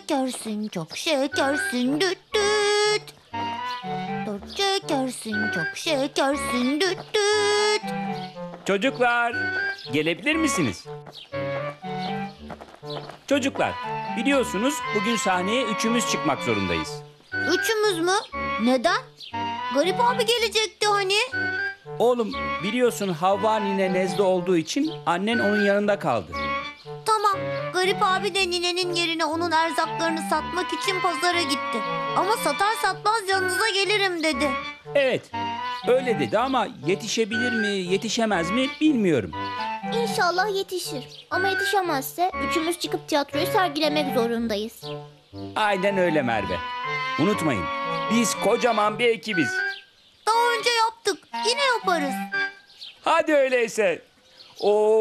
şekersin, çok şekersin, düt düt. Çok şekersin, çok şekersin, düt düt. Çocuklar, gelebilir misiniz? Çocuklar, biliyorsunuz bugün sahneye üçümüz çıkmak zorundayız. Üçümüz mü? Neden? Garip abi gelecekti hani. Oğlum, biliyorsun Havva nine nezle olduğu için annen onun yanında kaldı. Tamam, Garip abi de ninenin yerine onun erzaklarını satmak için pazara gitti. Ama satar satmaz yanınıza gelirim dedi. Evet, öyle dedi ama yetişebilir mi, yetişemez mi bilmiyorum. İnşallah yetişir. Ama yetişemezse üçümüz çıkıp tiyatroyu sergilemek zorundayız. Aynen öyle Merve. Unutmayın, biz kocaman bir ekibiz. Daha önce yaptık, yine yaparız. Hadi öyleyse. Oo.